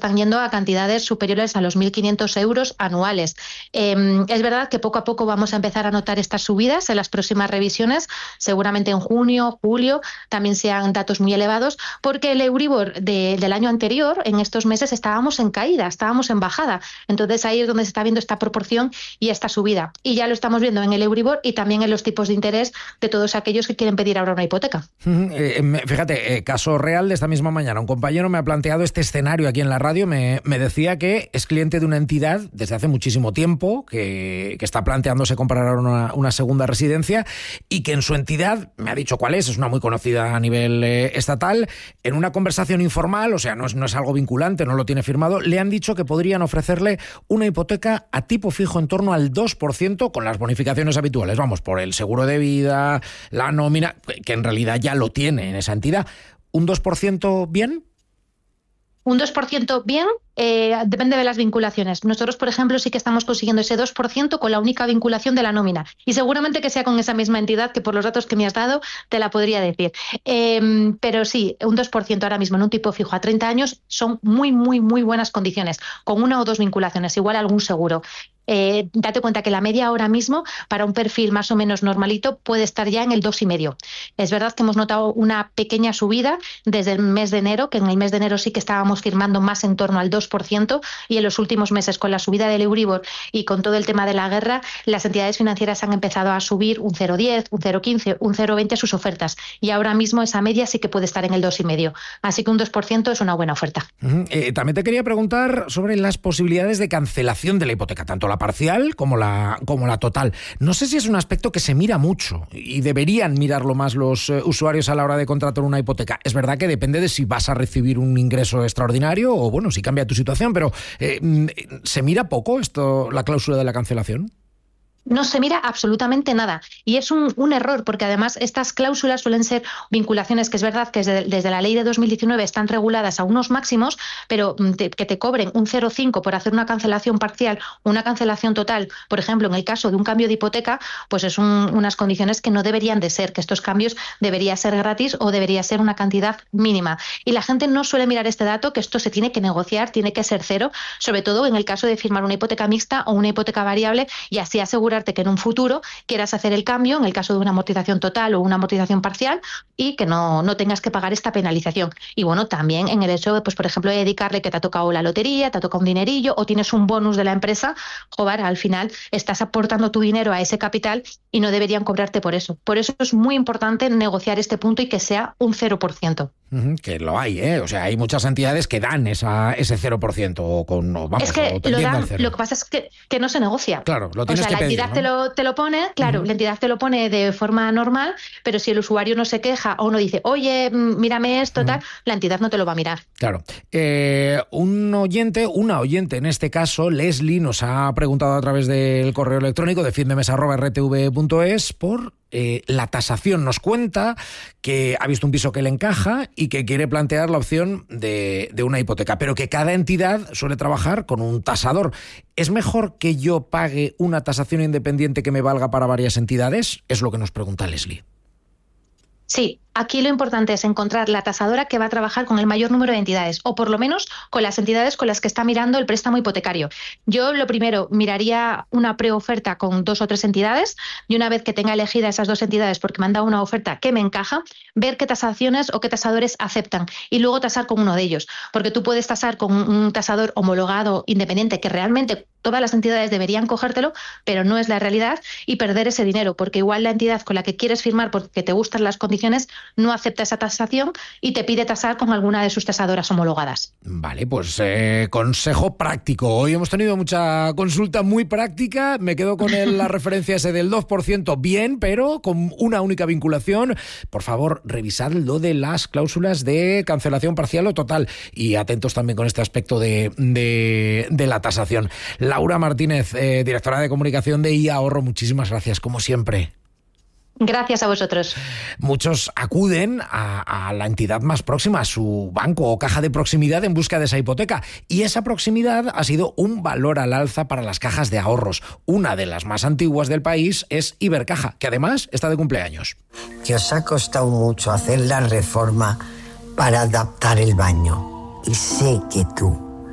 están yendo a cantidades superiores a los 1.500 euros anuales. Es verdad que poco a poco vamos a empezar a notar estas subidas en las próximas revisiones, seguramente en junio, julio, también sean datos muy elevados, porque el Euribor del año anterior, en estos meses, estábamos en caída, estábamos en bajada. Entonces ahí es donde se está viendo esta proporción y esta subida. Y ya lo estamos viendo en el Euribor y también en los tipos de interés de todos aquellos que quieren pedir ahora una hipoteca. Fíjate, caso real de esta misma mañana. Un compañero me ha planteado este escenario aquí en la radio. Me decía que es cliente de una entidad desde hace muchísimo tiempo, que está planteándose comprar una segunda residencia y que en su entidad, me ha dicho cuál es una muy conocida a nivel estatal, en una conversación informal, o sea, no es algo vinculante, no lo tiene firmado, le han dicho que podrían ofrecerle una hipoteca a tipo fijo en torno al 2% con las bonificaciones habituales, vamos, por el seguro de vida, la nómina, que en realidad ya lo tiene en esa entidad. ¿Un 2% bien? Un 2% bien, depende de las vinculaciones. Nosotros, por ejemplo, sí que estamos consiguiendo ese 2% con la única vinculación de la nómina. Y seguramente que sea con esa misma entidad, que por los datos que me has dado te la podría decir. Pero sí, un 2% ahora mismo en un tipo fijo a 30 años son muy, muy, muy buenas condiciones, con una o dos vinculaciones, igual algún seguro. Date cuenta que la media ahora mismo para un perfil más o menos normalito puede estar ya en el 2,5. Es verdad que hemos notado una pequeña subida desde el mes de enero, que en el mes de enero sí que estábamos firmando más en torno al 2%, y en los últimos meses con la subida del Euribor y con todo el tema de la guerra, las entidades financieras han empezado a subir un 0,10, un 0,15, un 0,20 sus ofertas, y ahora mismo esa media sí que puede estar en el 2,5. Así que un 2% es una buena oferta. También te quería preguntar sobre las posibilidades de cancelación de la hipoteca, tanto la parcial como la total. No sé si es un aspecto que se mira mucho y deberían mirarlo más los usuarios a la hora de contratar una hipoteca. Es verdad que depende de si vas a recibir un ingreso extraordinario o, bueno, si cambia tu situación, pero ¿se mira poco la cláusula de la cancelación? No se mira absolutamente nada. Y es un error, porque además estas cláusulas suelen ser vinculaciones que es verdad que desde la ley de 2019 están reguladas a unos máximos, pero que te cobren un 0,5 por hacer una cancelación parcial o una cancelación total, por ejemplo, en el caso de un cambio de hipoteca, pues es unas condiciones que no deberían de ser, que estos cambios debería ser gratis o debería ser una cantidad mínima. Y la gente no suele mirar este dato, que esto se tiene que negociar, tiene que ser cero, sobre todo en el caso de firmar una hipoteca mixta o una hipoteca variable, y así asegurar que en un futuro quieras hacer el cambio en el caso de una amortización total o una amortización parcial y que no tengas que pagar esta penalización. Y bueno, también en el hecho, pues por ejemplo, de dedicarle que te ha tocado la lotería, te ha tocado un dinerillo o tienes un bonus de la empresa, joder, al final estás aportando tu dinero a ese capital y no deberían cobrarte por eso. Por eso es muy importante negociar este punto y que sea un 0%. Que lo hay, ¿eh? O sea, hay muchas entidades que dan ese 0%. Es que lo dan, lo que pasa es que no se negocia. Claro, lo tienes que pedir, la entidad te lo pone, claro, la entidad te lo pone de forma normal, pero si el usuario no se queja o no dice, oye, mírame esto, tal, la entidad no te lo va a mirar. Claro. Una oyente en este caso, Leslie, nos ha preguntado a través del correo electrónico defiendemesa@rtv.es por la tasación. Nos cuenta que ha visto un piso que le encaja y que quiere plantear la opción de una hipoteca, pero que cada entidad suele trabajar con un tasador. ¿Es mejor que yo pague una tasación independiente que me valga para varias entidades? Es lo que nos pregunta Leslie. Sí, aquí lo importante es encontrar la tasadora que va a trabajar con el mayor número de entidades, o por lo menos con las entidades con las que está mirando el préstamo hipotecario. Yo lo primero miraría una preoferta con 2 o 3 entidades, y una vez que tenga elegida esas 2 entidades porque me han dado una oferta que me encaja, ver qué tasaciones o qué tasadores aceptan y luego tasar con uno de ellos, porque tú puedes tasar con un tasador homologado independiente que realmente todas las entidades deberían cogértelo, pero no es la realidad, y perder ese dinero, porque igual la entidad con la que quieres firmar porque te gustan las condiciones no acepta esa tasación y te pide tasar con alguna de sus tasadoras homologadas. Vale, pues consejo práctico. Hoy hemos tenido mucha consulta muy práctica. Me quedo con la referencia ese del 2%, bien, pero con una única vinculación. Por favor, revisad lo de las cláusulas de cancelación parcial o total, y atentos también con este aspecto de la tasación. Laura Martínez, directora de comunicación de iAhorro, muchísimas gracias, como siempre. Gracias a vosotros. Muchos acuden a la entidad más próxima, a su banco o caja de proximidad, en busca de esa hipoteca. Y esa proximidad ha sido un valor al alza para las cajas de ahorros. Una de las más antiguas del país es Ibercaja, que además está de cumpleaños. Que os ha costado mucho hacer la reforma para adaptar el baño. Y sé que tú